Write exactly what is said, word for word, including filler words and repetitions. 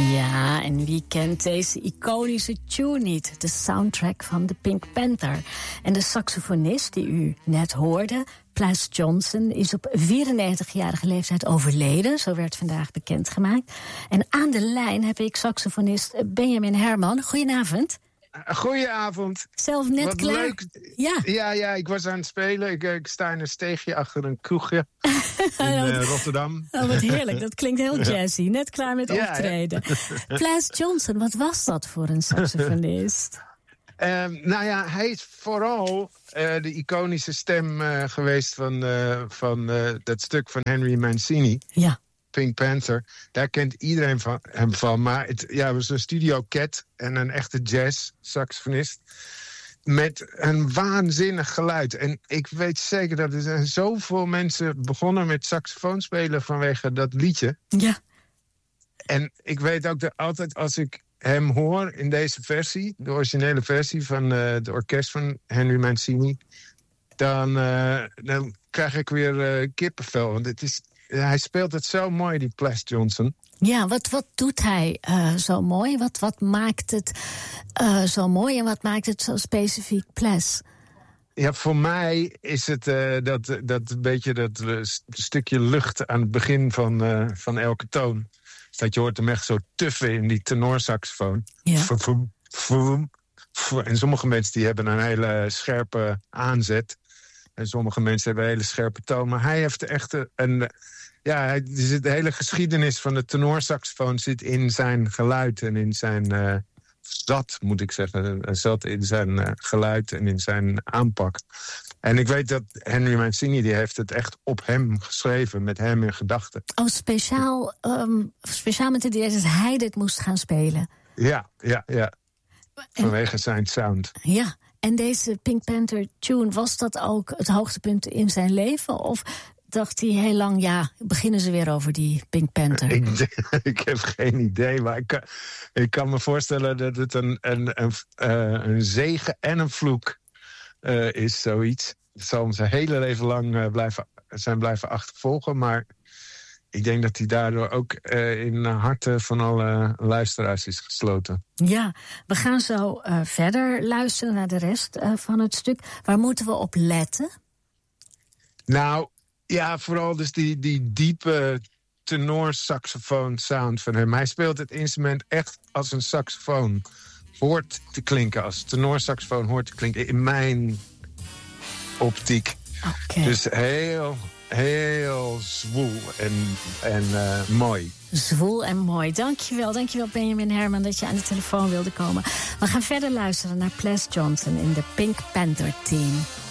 Ja, en wie kent deze iconische tune niet? De soundtrack van de Pink Panther. En de saxofonist die u net hoorde, Plas Johnson, is op vierennegentigjarige leeftijd overleden. Zo werd vandaag bekendgemaakt. En aan de lijn heb ik saxofonist Benjamin Herman. Goedenavond. Goedenavond. Zelf net Wat klaar? Leuk. Ja. ja, ja, ik was aan het spelen. Ik, ik sta in een steegje achter een kroegje in uh, Rotterdam. Oh, wat heerlijk. Dat klinkt heel jazzy. Net klaar met ja, optreden. Ja. Plas Johnson, wat was dat voor een saxofonist? Uh, nou ja, hij is vooral uh, de iconische stem uh, geweest van, uh, van uh, dat stuk van Henry Mancini. Ja. Pink Panther. Daar kent iedereen van, hem van. Maar het ja, was een studio cat en een echte jazz-saxofonist. Met een waanzinnig geluid. En ik weet zeker dat er zijn zoveel mensen begonnen met saxofoon spelen vanwege dat liedje. Ja. En ik weet ook dat altijd als ik hem hoor in deze versie, de originele versie van uh, het orkest van Henry Mancini, dan, uh, dan krijg ik weer uh, kippenvel. Want het is, hij speelt het zo mooi, die Plas Johnson. Ja, wat, wat doet hij uh, zo mooi? Wat, wat maakt het uh, zo mooi en wat maakt het zo specifiek Plas? Ja, voor mij is het uh, dat, dat beetje dat uh, stukje lucht aan het begin van, uh, van elke toon. Dus dat je hoort hem echt zo tuffen in die tenorsaxofoon. Ja. Vroom, vroom, vroom. En sommige mensen die hebben een hele scherpe aanzet. En sommige mensen hebben een hele scherpe toon. Maar hij heeft echt een... Ja, hij, de hele geschiedenis van de tenorsaxofoon zit in zijn geluid en in zijn... Uh, zat, moet ik zeggen. Zat in zijn uh, geluid en in zijn aanpak. En ik weet dat Henry Mancini, die heeft het echt op hem geschreven, met hem in gedachten. Oh, speciaal, um, speciaal met het idee dat hij dit moest gaan spelen. Ja, ja, ja. Vanwege en, zijn sound. Ja, en deze Pink Panther tune, was dat ook het hoogtepunt in zijn leven? Of dacht hij heel lang, ja, beginnen ze weer over die Pink Panther? Ik, ik heb geen idee, maar ik kan, ik kan me voorstellen dat het een, een, een, uh, een zegen en een vloek uh, is, zoiets. Het zal hem zijn hele leven lang uh, blijven, zijn blijven achtervolgen, maar ik denk dat hij daardoor ook uh, in de harten van alle luisteraars is gesloten. Ja, we gaan zo uh, verder luisteren naar de rest uh, van het stuk. Waar moeten we op letten? Nou, ja, vooral dus die, die diepe tenorsaxofoon sound van hem. Hij speelt het instrument echt als een saxofoon hoort te klinken. Als tenorsaxofoon hoort te klinken, in mijn optiek. Okay. Dus heel, heel zwoel en, en uh, mooi. Zwoel en mooi. Dankjewel, dankjewel Benjamin Herman dat je aan de telefoon wilde komen. We gaan verder luisteren naar Plas Johnson in de Pink Panther Team.